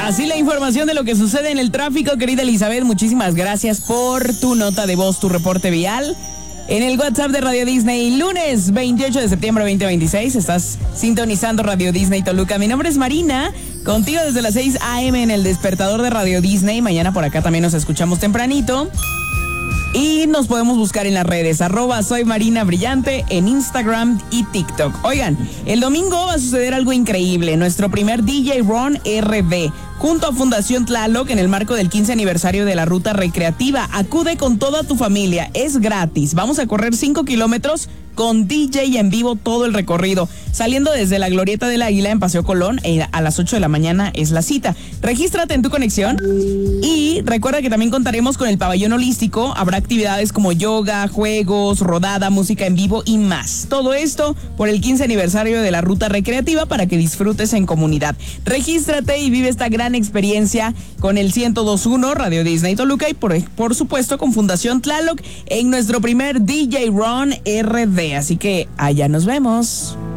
Así la información de lo que sucede en el tráfico, querida Elizabeth. Muchísimas gracias por tu nota de voz, tu reporte vial. En el WhatsApp de Radio Disney, lunes 28 de septiembre 2026, estás sintonizando Radio Disney Toluca. Mi nombre es Marina, contigo desde las 6 a.m. en el despertador de Radio Disney. Mañana por acá también nos escuchamos tempranito. Y nos podemos buscar en las redes, @soy Marina Brillante en Instagram y TikTok. Oigan, el domingo va a suceder algo increíble. Nuestro primer DJ Ron RD, junto a Fundación Tlaloc, en el marco del 15 aniversario de la ruta recreativa. Acude con toda tu familia, es gratis. Vamos a correr 5 kilómetros con DJ en vivo todo el recorrido. Saliendo desde la Glorieta del Águila en Paseo Colón, a las 8 de la mañana es la cita. Regístrate en tu conexión y recuerda que también contaremos con el pabellón holístico. Habrá actividades como yoga, juegos, rodada, música en vivo y más. Todo esto por el 15 aniversario de la ruta recreativa para que disfrutes en comunidad. Regístrate y vive esta gran experiencia con el 102.1 Radio Disney Toluca y por supuesto con Fundación Tlaloc en nuestro primer DJ Ron RD. Así que allá nos vemos.